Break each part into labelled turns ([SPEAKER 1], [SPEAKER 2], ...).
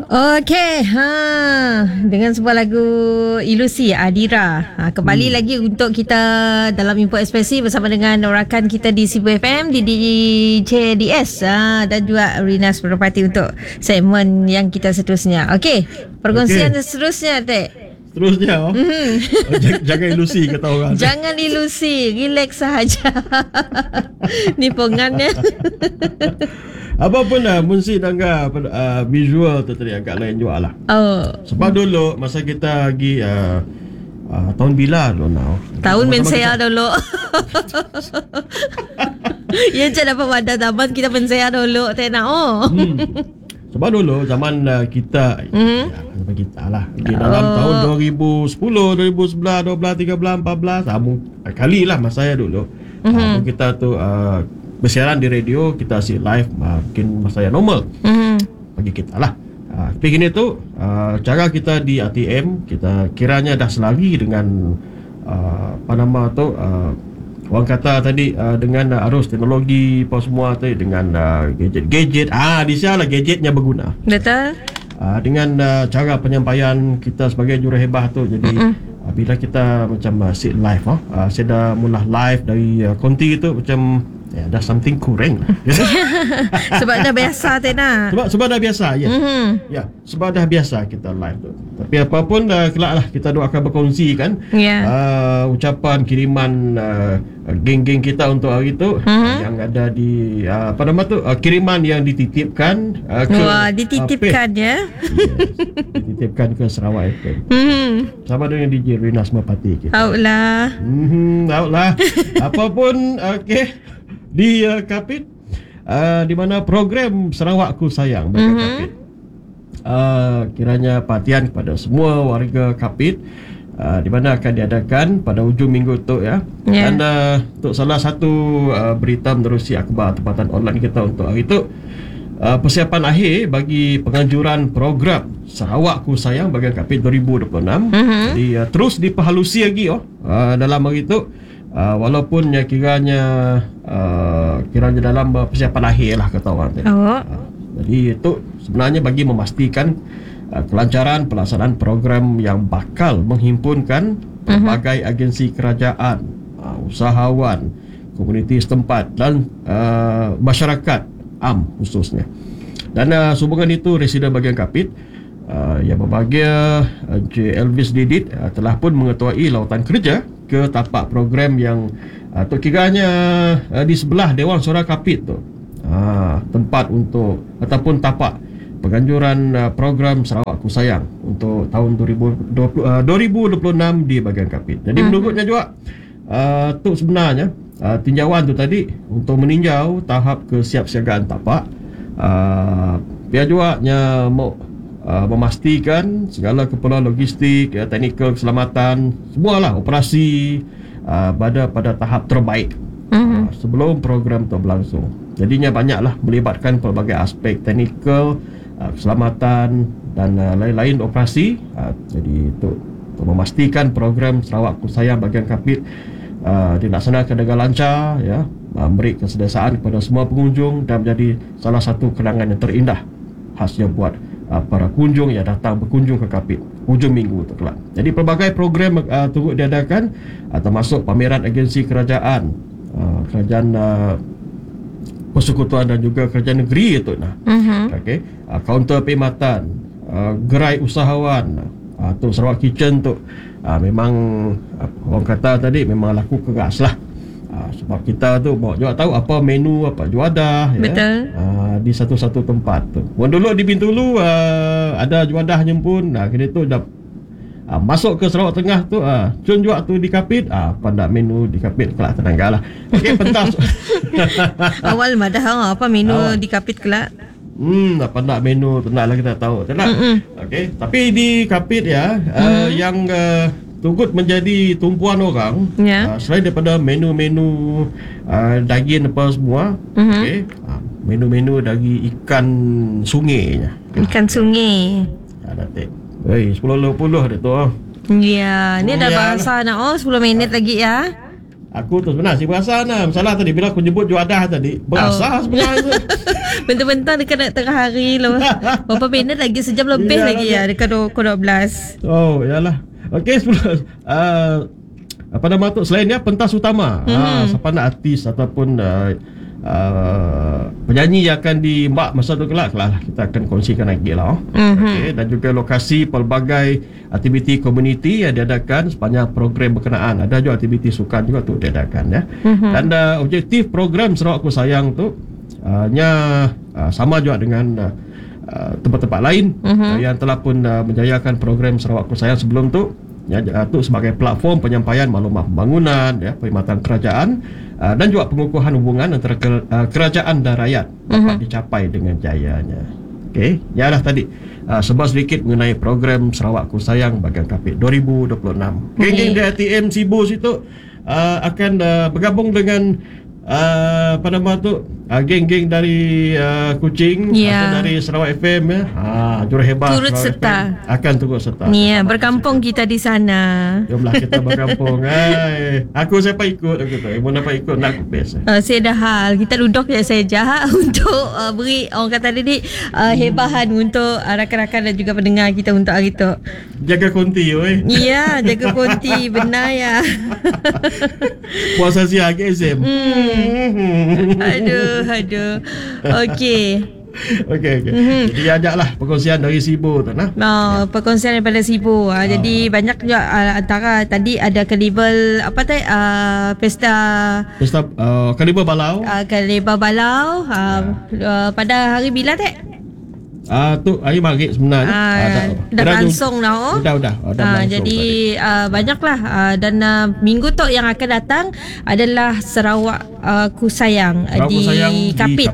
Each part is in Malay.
[SPEAKER 1] Okey, dengan sebuah lagu Ilusi Adira. Kembali lagi untuk kita dalam Info Ekspresi bersama dengan rakan kita di Sibu FM, di DJDS dan juga Rinas Perapati untuk segmen yang kita seterusnya. Okey, perkongsian seterusnya, Tek.
[SPEAKER 2] Seterusnya jangan ilusi kata orang.
[SPEAKER 1] Jangan ilusi, relax sahaja. Ni pongannya.
[SPEAKER 2] Apa pun lah, musik dan visual tu tadi agak lain juga lah. Sebab dulu masa kita pergi tahun bila dulu now?
[SPEAKER 1] Tahun mensaya dulu. Ya, macam dapat wadah zaman kita mensaya dulu. Tak nak
[SPEAKER 2] Sebab dulu zaman kita zaman kita lah di dalam tahun 2010, 2011, 12, 13, 14 kali lah masa saya dulu. Kita tu bersiaran di radio, kita si live mungkin masa yang normal bagi kita lah. Tapi gini tu cara kita di ATM, kita kiranya dah selari dengan apa nama tu, orang kata tadi dengan arus teknologi apa semua tu, dengan gadget-gadget. Di sana gadgetnya berguna.
[SPEAKER 1] Betul.
[SPEAKER 2] Dengan cara penyampaian kita sebagai juruhebah tu, jadi bila kita macam sit live, saya dah mula live dari konti tu macam dah something kurang lah.
[SPEAKER 1] Sebab dah biasa Tena.
[SPEAKER 2] Sebab dah biasa, yes. Ya, sebab dah biasa kita live tu. Tapi apapun kelak lah kita doakan berkongsi kan. Ucapan kiriman geng-geng kita untuk hari tu yang ada di apa nama tu, kiriman yang dititipkan
[SPEAKER 1] dititipkan
[SPEAKER 2] yes, dititipkan ke Sarawak FM. Sama dengan DJ Rinas Perapati kita.
[SPEAKER 1] Outlah.
[SPEAKER 2] Outlah. Apapun okey. Di Kapit, di mana program Sarawakku Sayang bagi Kapit, kiranya perhatian kepada semua warga Kapit, di mana akan diadakan pada hujung minggu tu ya. Dan untuk salah satu berita menerusi akhbar tempatan online kita untuk hari tu, persiapan akhir bagi penganjuran program Sarawakku Sayang bagi Kapit 2026. Jadi terus diperhalusi lagi dalam hari tu. Walaupun kiranya dalam persiapan akhir lah kata orang tadi. Jadi itu sebenarnya bagi memastikan kelancaran pelaksanaan program yang bakal menghimpunkan berbagai agensi kerajaan, usahawan, komuniti setempat dan masyarakat khususnya. Dan sehubungan itu, Residen Bahagian Kapit yang berbahagia Encik Elvis Didit telah pun mengetuai lawatan kerja ke tapak program yang kiranya di sebelah Dewan Suara Kapit tu, tempat untuk ataupun tapak penganjuran program Sarawakku Sayang untuk tahun 2026 di bahagian Kapit. Jadi menurutnya juga tu sebenarnya tinjauan tu tadi untuk meninjau tahap kesiapsiagaan tapak, biar juga mau memastikan segala keperluan logistik, teknikal keselamatan, semualah operasi pada tahap terbaik sebelum program itu berlangsung. Jadinya banyaklah melibatkan pelbagai aspek teknikal, keselamatan dan lain-lain operasi. Jadi untuk memastikan program Sarawakku Sayang bahagian Kapit dilaksanakan dengan lancar, ya, memberi kesedasaan kepada semua pengunjung dan menjadi salah satu kenangan yang terindah khasnya buat para pengunjung yang datang berkunjung ke Kapit hujung minggu tu kelak. Jadi pelbagai program turut diadakan, termasuk pameran agensi kerajaan, kerajaan persekutuan dan juga kerajaan negeri itu okey, kaunter perkhidmatan, gerai usahawan, tu Sarawak Kitchen tu memang orang kata tadi memang laku keras lah. Sebab kita tu bawa juga tahu apa menu, apa juadah,
[SPEAKER 1] betul,
[SPEAKER 2] di satu-satu tempat tu. Dulu di Bintulu ada juadahnya pun. Kena tu dah masuk ke Sarawak Tengah tu, cun juga tu di Kapit, pandai menu di Kapit kelak Tenaga lah. Okey, pentas.
[SPEAKER 1] Awal madah apa menu di Kapit kelak.
[SPEAKER 2] Pandai menu tenaklah kita tahu. Okey, tapi di Kapit ya, yang turut menjadi tumpuan orang, selain daripada menu-menu daging apa semua, menu-menu dari ikan sungai.
[SPEAKER 1] Ikan sungai.
[SPEAKER 2] Datuk. 10.20 dia tu.
[SPEAKER 1] Ya, ni dah bahasa nak 10 minit lagi ya.
[SPEAKER 2] Aku tu sebenarnya si berasa masalah tadi bila aku nyebut juadah tadi berasa sebenarnya.
[SPEAKER 1] Bentar-bentar dekat nak tengah hari loh. Berapa minit lagi, sejam lebih lagi ya dekat 12.
[SPEAKER 2] Oh, yalah. Okey, sebelum apa nama tu selain dia pentas utama, siapa nak artis ataupun penyanyi yang akan dimbak masa tu kelak kita akan kongsikan lagi lah. Okey, dan juga lokasi pelbagai aktiviti komuniti yang diadakan sepanjang program berkenaan. Ada juga aktiviti sukan juga tu diadakan ya. Dan objektif program Sarawak Ku Sayang tu sama juga dengan tempat-tempat lain yang telah pun menjayakan program Sarawak Ku Sayang sebelum tu. Ya, itu sebagai platform penyampaian maklumat pembangunan, ya, perkhidmatan kerajaan dan juga pengukuhan hubungan antara kerajaan dan rakyat dapat dicapai dengan jayanya. Okey, yalah tadi sebab sedikit mengenai program Sarawak Ku Sayang bahagian Kapit 2026. Geng-geng dari ATM Sibu situ akan bergabung dengan apa nama tu geng-geng dari Kuching atau dari Sarawak FM ya. Jurah hebat
[SPEAKER 1] turut
[SPEAKER 2] Sarawak
[SPEAKER 1] serta
[SPEAKER 2] FM akan turut serta.
[SPEAKER 1] Ya, berkampung kita di sana.
[SPEAKER 2] Jomlah kita berkampung. Aku siapa ikut aku tu. Ibu dapat ikut nak aku best.
[SPEAKER 1] Saya dah hal kita duduk je saja untuk beri orang kata tadi hebahan untuk rakan-rakan dan juga pendengar kita untuk hari tu.
[SPEAKER 2] Jaga konti oi.
[SPEAKER 1] Ya, jaga konti benar ya.
[SPEAKER 2] Puasa siang exam.
[SPEAKER 1] Aduh. Okey.
[SPEAKER 2] Jadi ajaklah perkongsian dari Sibu tu nah.
[SPEAKER 1] Perkongsian daripada Sibu. Jadi banyak juga antara tadi ada karnival apa tu pesta
[SPEAKER 2] karnival balau.
[SPEAKER 1] Karnival balau pada hari bila tu?
[SPEAKER 2] Tu hari maghrib sebenarnya.
[SPEAKER 1] Dah langsung dah.
[SPEAKER 2] Dah
[SPEAKER 1] jadi banyaklah dan minggu tu yang akan datang adalah Sarawak Ku Sayang di Kapit.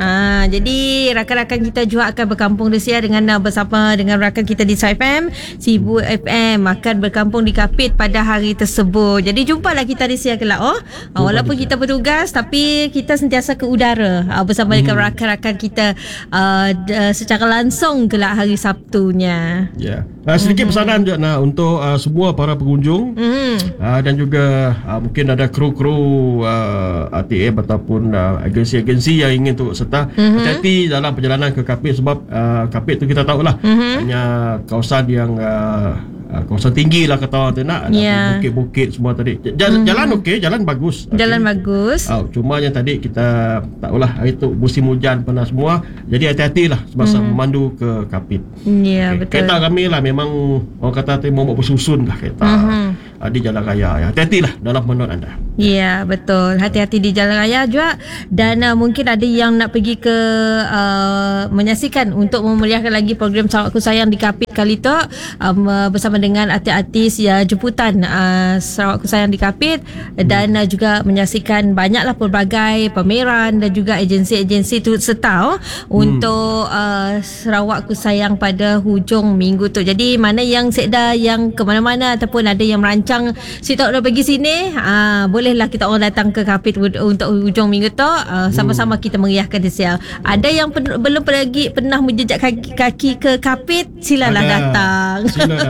[SPEAKER 1] Jadi rakan-rakan kita juga akan berkampung di sini dengan bersama dengan rakan kita di SAFM, Sibu FM akan berkampung di Kapit pada hari tersebut. Jadi jumpalah kita di sini kelak. Walaupun kita bertugas tapi kita sentiasa ke udara bersama dengan rakan-rakan kita secara langsung kelak hari Sabtunya.
[SPEAKER 2] Ya. Sedikit pesanan je untuk semua para pengunjung dan juga mungkin ada kru-kru ATM ataupun agensi-agensi yang ingin turut serta. Hati-hati dalam perjalanan ke Kapit sebab Kapit tu kita tahulah hanya kawasan yang kawasan tinggi lah kata orang tu nak ada bukit-bukit semua tadi. Jalan okey, jalan bagus.
[SPEAKER 1] Jalan bagus.
[SPEAKER 2] Cuma yang tadi kita tahulah hari tu musim hujan pernah semua. Jadi hati-hatilah semasa memandu ke Kapit.
[SPEAKER 1] Ya, betul.
[SPEAKER 2] Kereta kami lah memang orang kata tu mau bersusun lah kereta di jalan raya. Hati-hatilah dalam menurut anda.
[SPEAKER 1] Ya, betul. Hati-hati di jalan raya juga. Dan mungkin ada yang nak pergi ke menyaksikan untuk memeriahkan lagi program Sarawak Ku Sayang di Kapit kali tu bersama dengan artis-artis jemputan Sarawak Ku Sayang di Kapit dan juga menyaksikan banyaklah pelbagai pameran dan juga agensi-agensi turut serta untuk Sarawak Ku Sayang pada hujung minggu tu. Jadi mana yang sedar yang ke mana-mana ataupun ada yang merancang si tak nak pergi sini, bolehlah kita orang datang ke Kapit untuk hujung minggu tu sama-sama kita meriahkan di siang. Ada yang belum pernah menjejak kaki ke Kapit, silalah datang.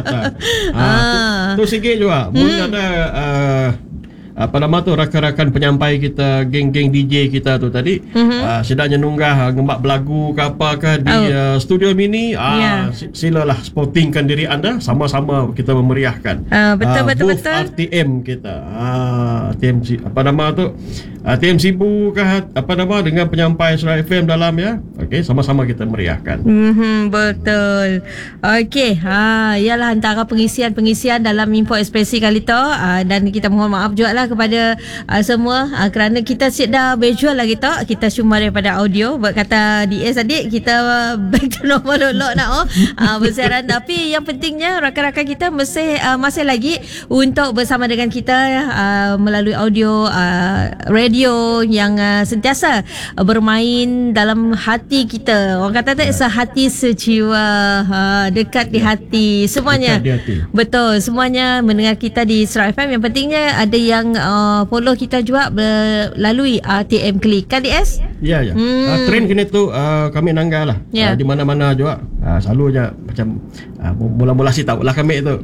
[SPEAKER 2] Tu sikit juga. Mungkin ada apa nama tu rakan-rakan penyampai kita, geng-geng DJ kita tu tadi sedangnya nunggah ngembak belagu ke apakah di studio mini, silalah sportingkan diri anda, sama-sama kita memeriahkan
[SPEAKER 1] betul
[SPEAKER 2] RTM kita RTM apa nama tu ATM Sibu ke apa nama dengan penyampai Sarawak FM dalam ya. Okey, sama-sama kita meriahkan.
[SPEAKER 1] Betul. Okey, ialah antara pengisian dalam Info Ekspresi kali tu dan kita mohon maaf juga lah kepada semua kerana kita dah visual lagi tak, kita cuma daripada audio. Berkata DS tadi kita back to normal dulu nak bersiaran, tapi yang pentingnya rakan-rakan kita masih lagi untuk bersama dengan kita melalui audio radio yang sentiasa bermain dalam hati kita. Orang kata tak sehati sejiwa, dekat di hati semuanya.
[SPEAKER 2] Dekat di hati.
[SPEAKER 1] Betul, semuanya mendengar kita di Sarawak FM. Yang pentingnya ada yang follow kita juga melalui RTM Klik kan DS?
[SPEAKER 2] Ya. Trend kini tu kami nanggal lah di mana-mana juga Selalunya macam mula-mula si tahulah kami tu.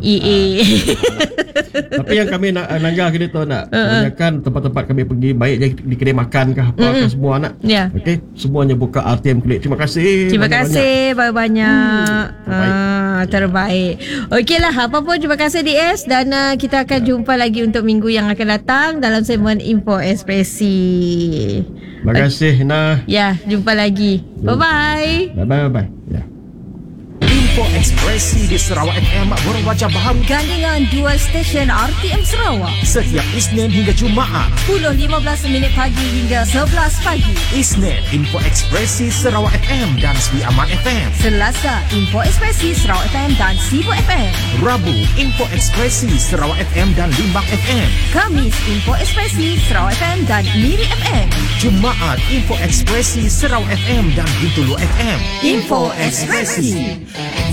[SPEAKER 2] Tapi yang kami nak langgar kita tu nak kebanyakan tempat-tempat kami pergi, baik je di kedai makan ke apa ke semua nak. Okey, semuanya buka RTM Klik. Terima kasih.
[SPEAKER 1] Terima kasih banyak-banyak. Terbaik. Okeylah, apa pun terima kasih DS, dan kita akan jumpa lagi untuk minggu yang akan datang dalam segmen Info Ekspresi.
[SPEAKER 2] Terima kasih Nah.
[SPEAKER 1] Ya, jumpa lagi. Bye-bye.
[SPEAKER 2] Bye-bye. Ya.
[SPEAKER 3] Info Ekspresi di Sarawak FM berwajah baharu
[SPEAKER 1] Gandingan 2 stesen RTM Sarawak.
[SPEAKER 3] setiap Isnin hingga Jumaat
[SPEAKER 1] 10.15 pagi hingga 11 pagi.
[SPEAKER 3] Isnin Info Ekspresi Sarawak FM dan Sri Aman FM.
[SPEAKER 1] Selasa Info Ekspresi Sarawak FM dan Sibu FM.
[SPEAKER 3] Rabu Info Ekspresi Sarawak FM dan Limbang FM.
[SPEAKER 1] Kamis Info Ekspresi Sarawak FM dan Miri FM.
[SPEAKER 3] Jumaat Info Ekspresi Sarawak FM dan Bintulu FM.
[SPEAKER 1] Info Ekspresi.